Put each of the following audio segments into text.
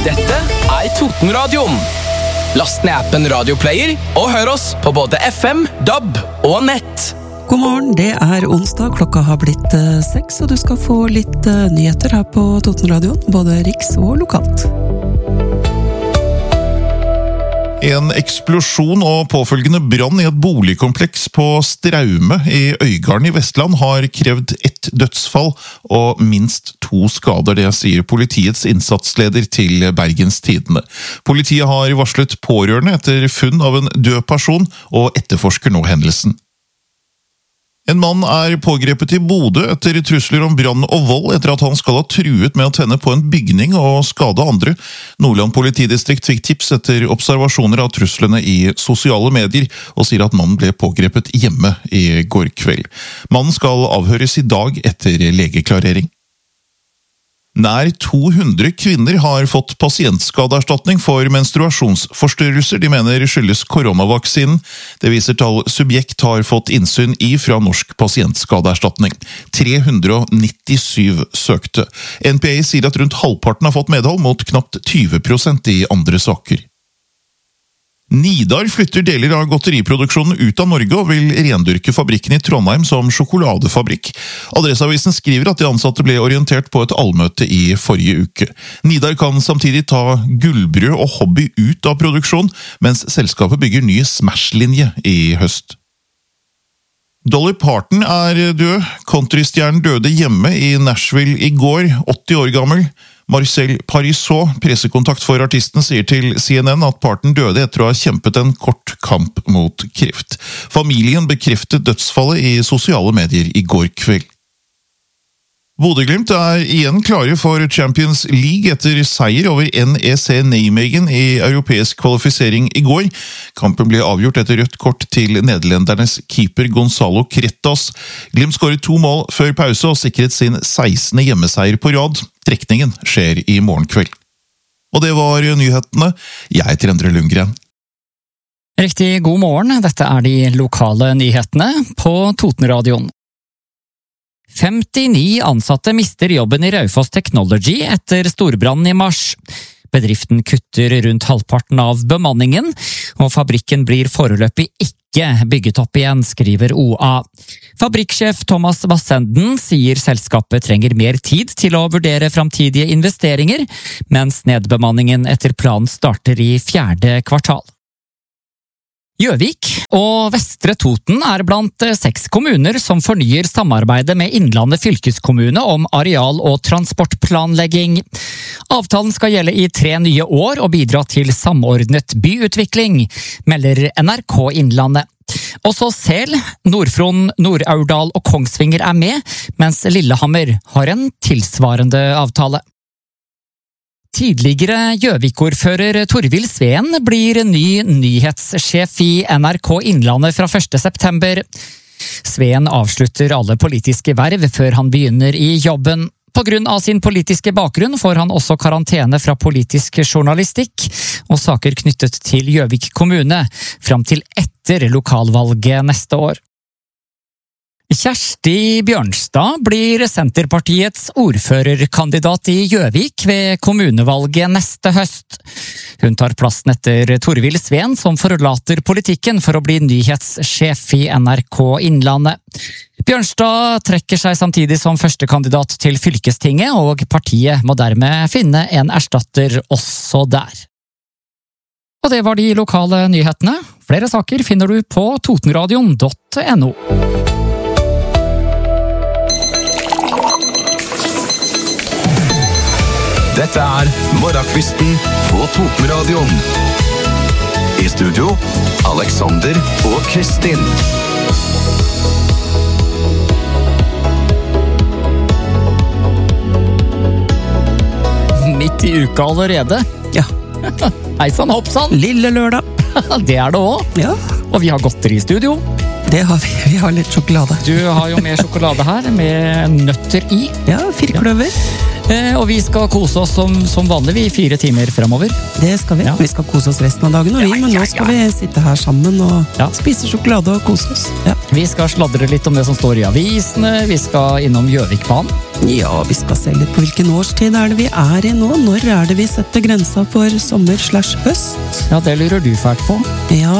Dette Totenradioen. Last ned appen Radioplayer og hør oss på både FM, DAB og nett. God morgen, det onsdag, klokka har blitt 6, og du skal få litt nyheter her på Totenradioen, både riks og lokalt. En eksplosjon og påfølgende brann i et boligkompleks på Straume i Øygarden i Vestland har krevd 1 dødsfall og minst 2 skader, det sier politiets innsatsleder til Bergens Tidende. Politiet har varslet pårørende etter funn av en død person og etterforsker nå hendelsen. En mann pågrepet i Bodø etter trusler om brann og vold etter at han skal ha truet med å tenne på en bygning og skade andre. Nordland politidistrikt fikk tips etter observasjoner av truslene i sosiale medier og sier at mannen ble pågrepet hjemme i går kveld. Mannen skal avhøres i dag etter legeklarering. Nær 200 kvinner har fått pasientskadeerstatning for menstruasjonsforstyrrelser de mener skyldes koronavaksinen. Det viser tall Subjekt har fått innsyn i fra Norsk pasientskadeerstatning. 397 søkte. NPA sier at rundt halvparten har fått medhold mot knapt 20% i andre saker. Nidar flytter deler av godteriproduksjonen ut av Norge og vil rendyrke fabrikken i Trondheim som sjokoladefabrikk. Adresseavisen skriver at de ansatte ble orientert på et allmøte i forrige uke. Nidar kan samtidig ta gullbrød og hobby ut av produksjon, mens selskapet bygger ny Smash-linje i høst. Dolly Parton død. Countrystjernen døde hjemme i Nashville i går, 80 år gammel. Marcel Parisot, pressekontakt for artisten, sier til CNN at Parton døde etter å ha kjempet en kort kamp mot kreft. Familien bekreftet dødsfallet i sosiale medier i går kveld. Bodø/Glimt igjen klare for Champions League etter seier over NEC Nijmegen i europeisk kvalifisering i går. Kampen ble avgjort etter rødt kort til nederlendernes keeper Gonzalo Cretas. Glimt skåret 2 mål før pause og sikret sin 16. hjemmeseier på rad. Trekningen skjer i morgen kveld. Og det var nyhetene. Jeg heter Endre Lundgren. Riktig god morgen, dette de lokale nyhetene på Totenradioen. 59 ansatte mister jobben i Raufoss Technology etter storbrannen i mars. Bedriften kutter rundt halvparten av bemanningen, og fabrikken blir foreløpig ikke bygget opp igjen, skriver OA. Fabrikksjef Thomas Vassenden sier selskapet trenger mer tid til å vurdere framtidige investeringer, mens nedbemanningen etter planen starter i 4. kvartal. Gjøvik og Vestre Toten blant 6 kommuner som fornyer samarbeidet med Innlandet fylkeskommune om areal- og transportplanlegging. Avtalen skal gjelde i 3 nye år og bidra til samordnet byutvikling, melder NRK Innlandet. Også Sel, Nord-Fron, Nord-Aurdal og Kongsvinger med, mens Lillehammer har en tilsvarende avtale. Tidligere Gjøvik-ordfører Torvild Sveen blir ny nyhetssjef i NRK Innlandet fra 1. september. Sveen avslutter alle politiske verv før han begynner i jobben. På grunn av sin politiske bakgrunn får han også karantene fra politisk journalistikk og saker knyttet til Gjøvik kommune, fram til etter lokalvalget neste år. Kjersti Bjørnstad blir Senterpartiets ordførerkandidat i Gjøvik ved kommunevalget neste høst. Hun tar plassen etter Torvild Sveen, som forlater politikken for å bli nyhetssjef i NRK Innlandet. Bjørnstad trekker seg samtidig som første kandidat til fylkestinget, og partiet må dermed finne en erstatter også der. Og det var de lokale nyhetene. Flere saker finner du på totenradion.no. Dette Morgenkvisten på Totenradioen. I studio, Alexander og Kristin. Midt i uka allerede. Ja. Heisann hoppsann. Lille lørdag. Det det også. Ja. Og vi har godteri i studio. Det har vi. Vi har litt sjokolade. Du har jo mer sjokolade her, med nøtter i. Ja, 4 kløver. Og vi skal kose oss som vanlig i 4 timer fremover. Det skal vi. Ja. Vi skal kose oss resten av dagen, men nå skal vi sitte her sammen og spise sjokolade og kose oss. Ja. Vi skal sladre litt om det som står i avisene, vi skal innom Gjøvikbanen. Ja, vi skal se litt på hvilken årstid er det vi er i nå. Når er det vi setter grensa for sommer/høst? Ja, det lurer du fælt på. Ja,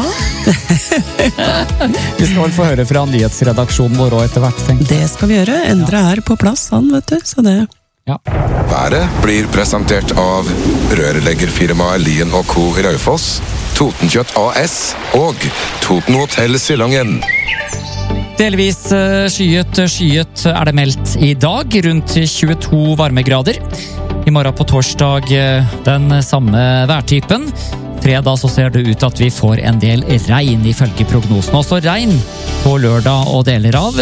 Vi skal vel få høre fra nyhetsredaksjonen vår også etter hvert, tenk. det skal vi gjøre. Endre er på plass, han, vet du. Så det... Ja. Været blir presentert av rørleggerfirmaet Lien & Co. Raufoss, Totenkjøtt AS og Toten Hotel Silangen. Delvis skyet er det meldt i dag, rundt 22 varmegrader. I morgen på torsdag den samme værtypen. Fredag så ser det ut at vi får en del regn ifølge prognosen. Også regn på lørdag og deler av